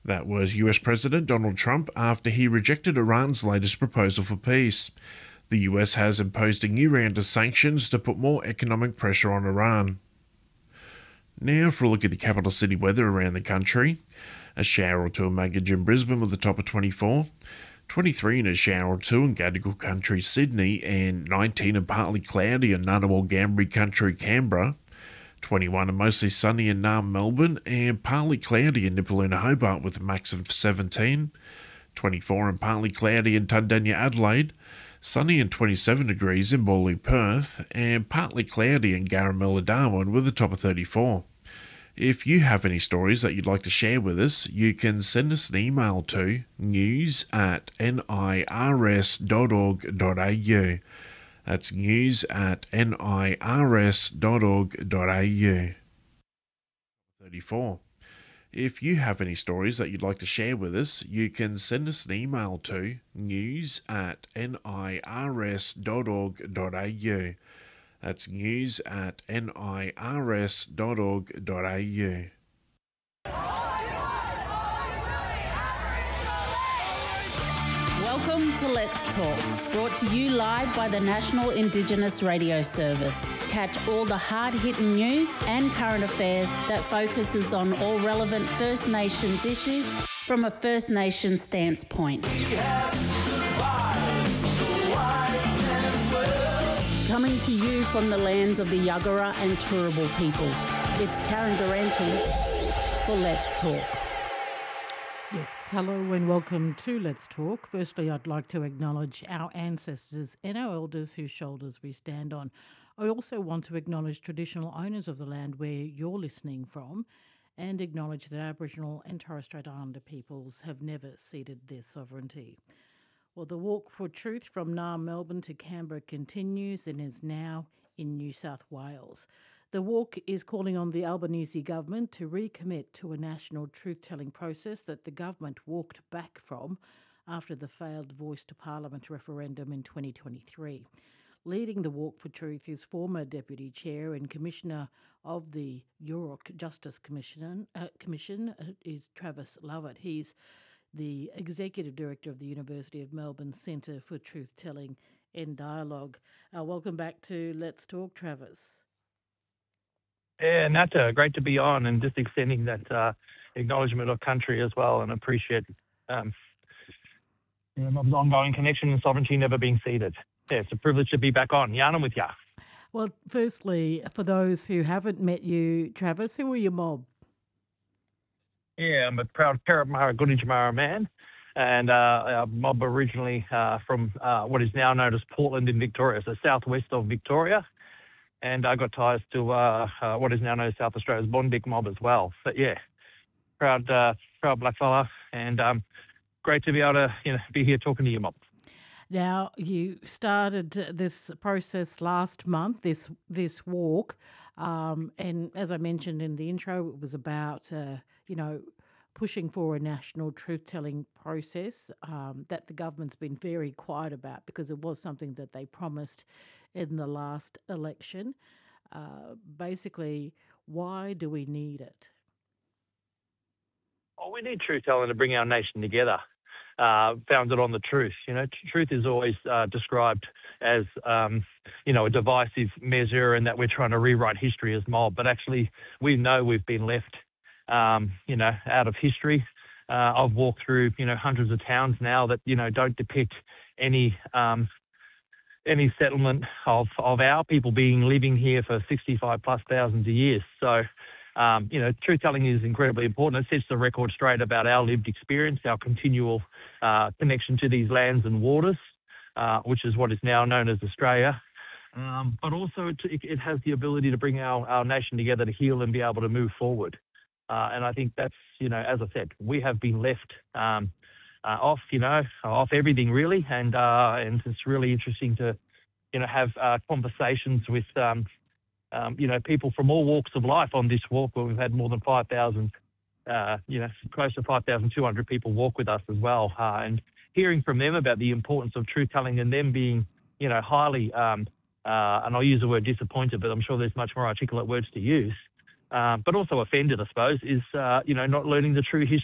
That was US President Donald Trump after he rejected Iran's latest proposal for peace. The US has imposed a new round of sanctions to put more economic pressure on Iran. Now for a look at the capital city weather around the country. A shower or two in Maggie in Brisbane with a top of 24. 23 and a shower or two in Gadigal Country, Sydney, and 19 and partly cloudy in Ngunnawal Ngambri Country, Canberra. 21 and mostly sunny in Naarm, Melbourne, and partly cloudy in Nipaluna, Hobart with a max of 17. 24 and partly cloudy in Tundanya, Adelaide. Sunny and 27 degrees in Morley, Perth, and partly cloudy in Garamella, Darwin with a top of 34. If you have any stories that you'd like to share with us, you can send us an email to news@nirs.org.au. That's news@nirs.org.au. 34. If you have any stories that you'd like to share with us, you can send us an email to news@nirs.org.au. That's news@nirs.org.au. Welcome to Let's Talk, brought to you live by the National Indigenous Radio Service. Catch all the hard-hitting news and current affairs that focuses on all relevant First Nations issues from a First Nations stance point. Coming to you from the lands of the Yuggera and Turrbal peoples, it's Karen Durante for Let's Talk. Yes, hello and welcome to Let's Talk. Firstly, I'd like to acknowledge our ancestors and our elders whose shoulders we stand on. I also want to acknowledge traditional owners of the land where you're listening from and acknowledge that Aboriginal and Torres Strait Islander peoples have never ceded their sovereignty. Well, the walk for truth from Naarm, Melbourne to Canberra continues and is now in New South Wales. The walk is calling on the Albanese government to recommit to a national truth-telling process that the government walked back from after the failed Voice to Parliament referendum in 2023. Leading the Walk for Truth is former Deputy Chair and Commissioner of the Yurok Justice Commission is Travis Lovett. He's the Executive Director of the University of Melbourne Centre for Truth-Telling and Dialogue. Welcome back to Let's Talk, Travis. Yeah, Nata, great to be on and just extending that acknowledgement of country as well and appreciate Mob's ongoing connection and sovereignty never being ceded. Yeah, it's a privilege to be back on. Yarn with ya. Well, firstly, for those who haven't met you, Travis, who are your mob? Yeah, I'm a proud Parramatta Gunditjmara man and a mob originally from what is now known as Portland in Victoria, so southwest of Victoria. And I got ties to what is now known as South Australia's Bondic mob as well. But yeah, proud black fella, and great to be able to be here talking to you, mob. Now, you started this process last month, this walk, and as I mentioned in the intro, it was about pushing for a national truth-telling process that the government's been very quiet about because it was something that they promised in the last election. Basically, why do we need it? Oh, we need truth-telling to bring our nation together, founded on the truth. Truth is always described as, a divisive measure and that we're trying to rewrite history as mob. But actually, we know we've been left out of history. I've walked through, hundreds of towns now that, don't depict any settlement of our people living here for 65 plus thousands of years. So, truth-telling is incredibly important. It sets the record straight about our lived experience, our continual connection to these lands and waters, which is what is now known as Australia. But also it has the ability to bring our nation together to heal and be able to move forward. And I think that's, as I said, we have been left off everything really, and it's really interesting to, have conversations with, people from all walks of life on this walk. Where we've had more than 5,000, close to 5,200 people walk with us as well, and hearing from them about the importance of truth telling and them being, highly, and I'll use the word disappointed, but I'm sure there's much more articulate words to use. But also offended, I suppose, is, not learning the true history